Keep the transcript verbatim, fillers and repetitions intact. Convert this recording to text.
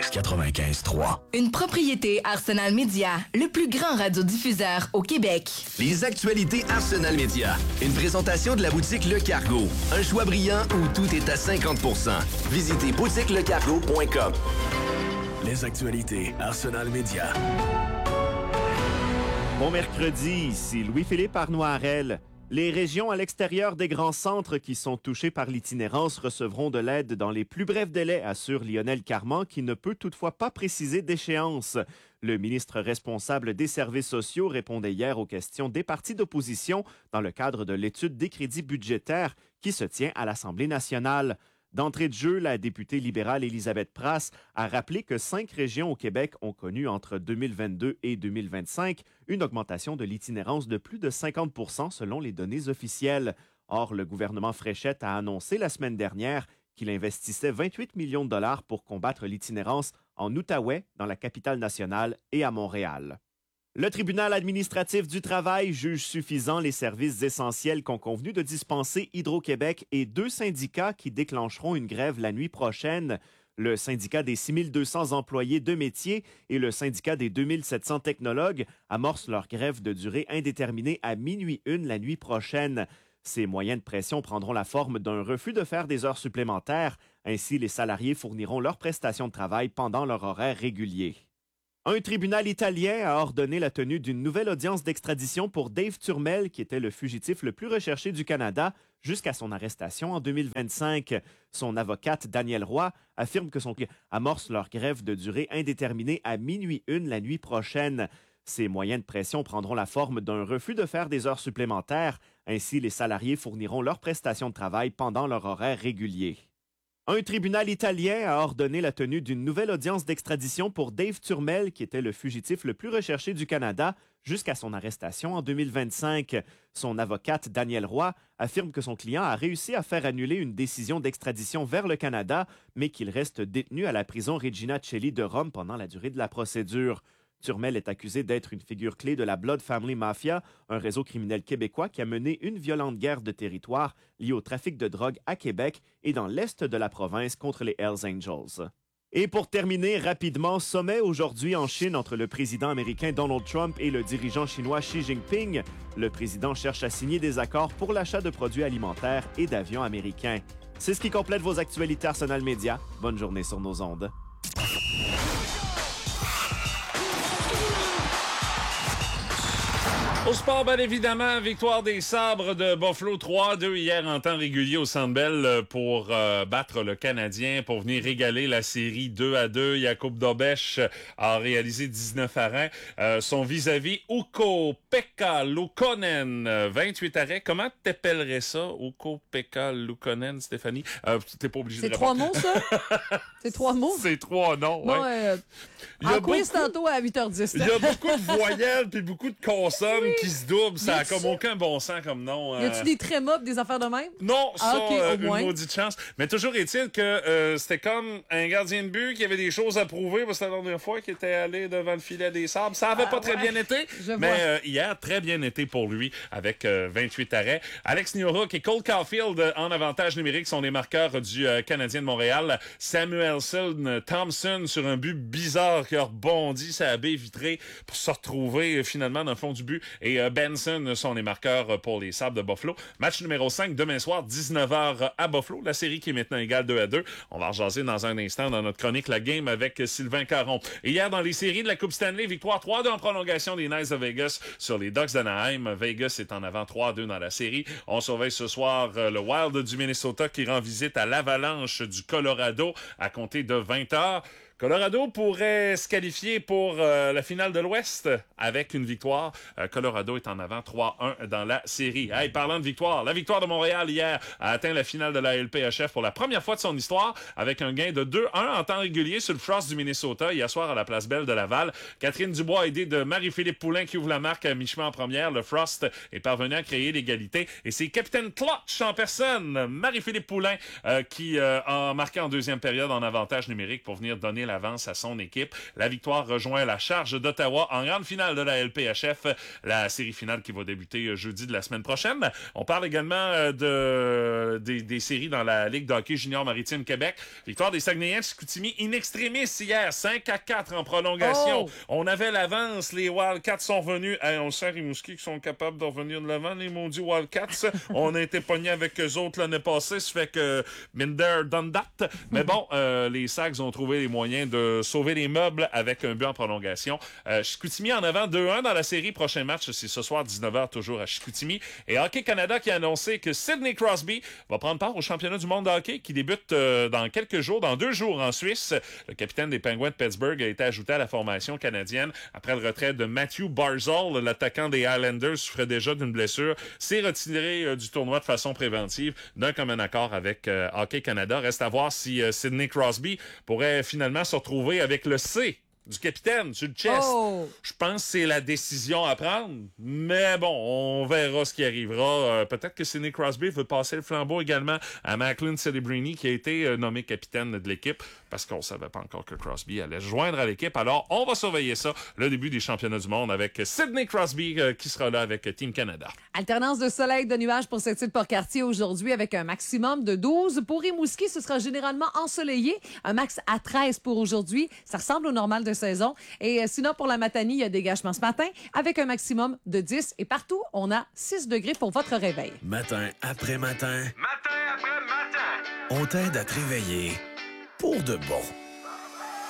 quatre-vingt-quinze trois. Une propriété Arsenal Média, le plus grand radiodiffuseur au Québec. Les actualités Arsenal Média. Une présentation de la boutique Le Cargo. Un choix brillant où tout est à cinquante pour cent. Visitez boutique le cargo point com. Les actualités Arsenal Média. Bon mercredi, ici Louis-Philippe Arnoirel. Les régions à l'extérieur des grands centres qui sont touchées par l'itinérance recevront de l'aide dans les plus brefs délais, assure Lionel Carman, qui ne peut toutefois pas préciser d'échéance. Le ministre responsable des services sociaux répondait hier aux questions des partis d'opposition dans le cadre de l'étude des crédits budgétaires qui se tient à l'Assemblée nationale. D'entrée de jeu, la députée libérale Élisabeth Prasse a rappelé que cinq régions au Québec ont connu entre deux mille vingt-deux et deux mille vingt-cinq une augmentation de l'itinérance de plus de cinquante pour cent selon les données officielles. Or, le gouvernement Fréchette a annoncé la semaine dernière qu'il investissait vingt-huit millions de dollars pour combattre l'itinérance en Outaouais, dans la capitale nationale, et à Montréal. Le tribunal administratif du travail juge suffisant les services essentiels qu'ont convenu de dispenser Hydro-Québec et deux syndicats qui déclencheront une grève la nuit prochaine. Le syndicat des six mille deux cents employés de métier et le syndicat des deux mille sept cents technologues amorcent leur grève de durée indéterminée à minuit une la nuit prochaine. Ces moyens de pression prendront la forme d'un refus de faire des heures supplémentaires. Ainsi, les salariés fourniront leurs prestations de travail pendant leur horaire régulier. Un tribunal italien a ordonné la tenue d'une nouvelle audience d'extradition pour Dave Turmel, qui était le fugitif le plus recherché du Canada jusqu'à son arrestation en deux mille vingt-cinq. Son avocate, Danielle Roy, affirme que son client amorce leur grève de durée indéterminée à minuit une la nuit prochaine. Ces moyens de pression prendront la forme d'un refus de faire des heures supplémentaires. Ainsi, les salariés fourniront leurs prestations de travail pendant leur horaire régulier. Un tribunal italien a ordonné la tenue d'une nouvelle audience d'extradition pour Dave Turmel, qui était le fugitif le plus recherché du Canada jusqu'à son arrestation en deux mille vingt-cinq. Son avocate, Danielle Roy, affirme que son client a réussi à faire annuler une décision d'extradition vers le Canada, mais qu'il reste détenu à la prison Regina Coeli de Rome pendant la durée de la procédure. Turmel est accusé d'être une figure clé de la Blood Family Mafia, un réseau criminel québécois qui a mené une violente guerre de territoire liée au trafic de drogue à Québec et dans l'est de la province contre les Hells Angels. Et pour terminer rapidement, sommet aujourd'hui en Chine entre le président américain Donald Trump et le dirigeant chinois Xi Jinping. Le président cherche à signer des accords pour l'achat de produits alimentaires et d'avions américains. C'est ce qui complète vos actualités Arsenal Média. Bonne journée sur nos ondes. Au sport, bien évidemment, victoire des Sabres de Buffalo trois deux hier en temps régulier au Centre Bell pour euh, battre le Canadien, pour venir régaler la série deux à deux. Jakub Dobeš a réalisé dix-neuf arrêts. Euh, son vis-à-vis, Ukko-Pekka Luukkonen, vingt-huit arrêts. Comment t'appellerais ça, Ukko-Pekka Luukkonen, Stéphanie? Euh, t'es pas obligé de répondre. C'est trois mots, ça? C'est trois mots? C'est trois noms, ouais. Bon, euh, en quiz tantôt à huit heures dix. Il y a beaucoup de voyelles puis beaucoup de consonnes oui. qui se doublent. Ça a comme aucun bon sens comme nom. Euh... Y a-tu des trémas pis des affaires de même? Non, ça, ah, okay, euh, une maudite chance. Mais toujours est-il que euh, c'était comme un gardien de but qui avait des choses à prouver parce que c'était la dernière fois qu'il était allé devant le filet des Sabres. Ça avait ah, pas ouais. très bien été, Je mais euh, hier, très bien été pour lui avec euh, vingt-huit arrêts. Alex Newhook et Cole Caulfield euh, en avantage numérique sont les marqueurs du euh, Canadien de Montréal. Samuelson Thompson sur un but bizarre qui a rebondi sa baie vitrée pour se retrouver euh, finalement dans le fond du but. Et euh, Benson sont les marqueurs pour les Sabres de Buffalo. Match numéro cinq demain soir, dix-neuf heures à Buffalo. La série qui est maintenant égale deux à deux. On va rejaser dans un instant dans notre chronique La Game avec Sylvain Caron. Et hier, dans les séries de la Coupe Stanley, victoire trois deux en prolongation des Knights de Vegas sur les Ducks d'Anaheim. Vegas est en avant trois deux dans la série. On surveille ce soir le Wild du Minnesota qui rend visite à l'Avalanche du Colorado à compter de vingt heures. Colorado pourrait se qualifier pour euh, la finale de l'Ouest avec une victoire. Euh, Colorado est en avant trois un dans la série. Hey, parlant de victoire, la victoire de Montréal hier a atteint la finale de la L P H F pour la première fois de son histoire avec un gain de deux un en temps régulier sur le Frost du Minnesota hier soir à la Place Belle de Laval. Catherine Dubois aidée de Marie-Philippe Poulin qui ouvre la marque à mi-chemin en première. Le Frost est parvenu à créer l'égalité et c'est Capitaine Clutch en personne, Marie-Philippe Poulin, euh, qui euh, a marqué en deuxième période en avantage numérique pour venir donner l'avance à son équipe. La victoire rejoint la charge d'Ottawa en grande finale de la L P H F, la série finale qui va débuter jeudi de la semaine prochaine. On parle également de, des, des séries dans la Ligue de hockey junior maritime Québec. Victoire des Saguenayens de Chicoutimi in extremis hier, cinq à quatre en prolongation. Oh! On avait l'avance, les Wildcats sont revenus. Hey, on sait Rimouski qui sont capables de revenir de l'avant, les maudits Wildcats. On a été pognés avec eux autres l'année passée, ça fait que Minder done that. Mais bon, euh, les Sags ont trouvé les moyens de sauver les meubles avec un but en prolongation. Euh, Chicoutimi en avant deux un dans la série. Prochain match, c'est ce soir dix-neuf heures toujours à Chicoutimi. Et Hockey Canada qui a annoncé que Sidney Crosby va prendre part au championnat du monde de hockey qui débute euh, dans quelques jours, dans deux jours en Suisse. Le capitaine des Penguins de Pittsburgh a été ajouté à la formation canadienne après le retrait de Matthew Barzal, l'attaquant des Highlanders, souffrait déjà d'une blessure, s'est retiré euh, du tournoi de façon préventive d'un commun accord avec euh, Hockey Canada. Reste à voir si euh, Sidney Crosby pourrait finalement se retrouver avec le C du capitaine sur le chest. Oh. Je pense que c'est la décision à prendre, mais bon, on verra ce qui arrivera. Euh, peut-être que Sidney Crosby veut passer le flambeau également à Macklin Celebrini, qui a été euh, nommé capitaine de l'équipe, parce qu'on savait pas encore que Crosby allait se joindre à l'équipe. Alors, on va surveiller ça, le début des championnats du monde avec Sidney Crosby euh, qui sera là avec Team Canada. Alternance de soleil et de nuages pour cette Port-Cartier aujourd'hui avec un maximum de douze. Pour Rimouski, ce sera généralement ensoleillé. Un max à treize pour aujourd'hui. Ça ressemble au normal de saison. Et sinon, pour la Matanie, il y a dégagement ce matin avec un maximum de dix. Et partout, on a six degrés pour votre réveil. Matin après matin. Matin après matin. On t'aide à te réveiller pour de bon.